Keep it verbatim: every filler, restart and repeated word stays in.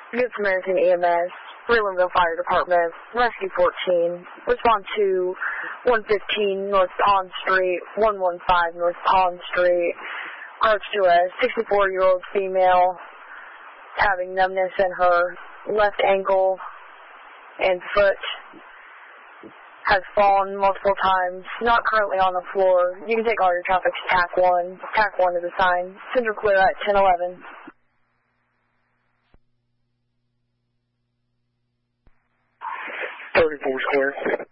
Good Samaritan E M S, Freelandville Fire Department, Rescue fourteen, respond to one fifteen North Pond Street, one fifteen North Pond Street, regards to a sixty-four-year-old female having numbness in her left ankle and foot, has fallen multiple times, not currently on the floor. You can take all your traffic to T A C one. T A C one is assigned. Send her clear at ten eleven. thirty-four square.